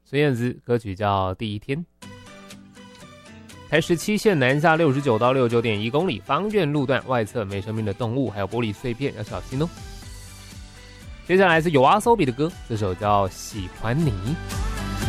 孙燕姿，歌曲叫《第一天》。台17线南下69到69.1公里，芳苑路段外侧没生命的动物，还有玻璃碎片，要小心哦。接下来是有阿 Sobi 的歌，这首叫《喜欢你》。